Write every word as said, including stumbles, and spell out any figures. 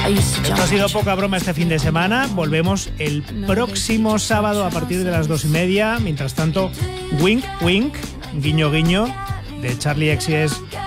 Esto ha sido poca broma este fin de semana. Volvemos el próximo sábado a partir de las dos y media. Mientras tanto, wink, wink, guiño, guiño, de Charlie X C S